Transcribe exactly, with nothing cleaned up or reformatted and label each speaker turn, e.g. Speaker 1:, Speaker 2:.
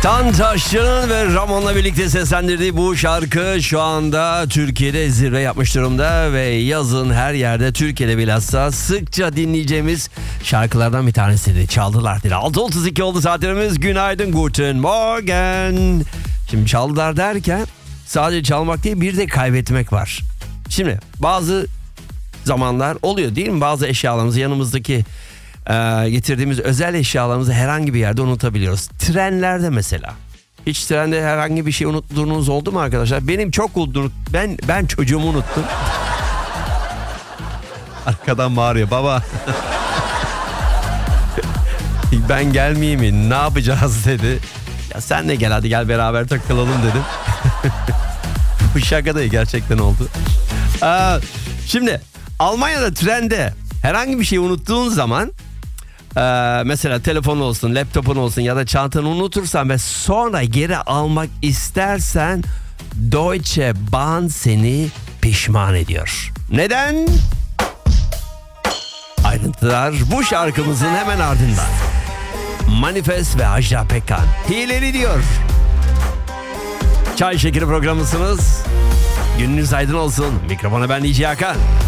Speaker 1: Tantaşçı'nın ve Ramon'la birlikte seslendirdiği bu şarkı şu anda Türkiye'de zirve yapmış durumda ve yazın her yerde, Türkiye'de bilhassa sıkça dinleyeceğimiz şarkılardan bir tanesiydi. Çaldılar dedi. altı otuz iki oldu saatlerimiz. Günaydın, guten morgen. Şimdi çaldılar derken sadece çalmak değil, bir de kaybetmek var. Şimdi bazı zamanlar oluyor değil mi? Bazı eşyalarımızı, yanımızdaki e, getirdiğimiz özel eşyalarımızı herhangi bir yerde unutabiliyoruz. Trenlerde mesela. Hiç trende herhangi bir şey unuttuğunuz oldu mu arkadaşlar? Benim çok unuttum. Ben ben çocuğumu unuttum. Arkadan bağırıyor baba. Ben gelmeyeyim mi? Ne yapacağız dedi. Ya sen de gel, hadi gel beraber takılalım dedim. Bu şaka değil, gerçekten oldu. Aa, şimdi Almanya'da trende herhangi bir şey unuttuğun zaman, e, mesela telefon olsun, laptopun olsun ya da çantanı unutursan ve sonra geri almak istersen Deutsche Bahn seni pişman ediyor. Neden? Ayrıntılar bu şarkımızın hemen ardından. Manifest ve Ajda Pekkan hileli diyor. Çay Şekeri programısınız. Gününüz aydın olsun. Mikrofona ben D J Hakan.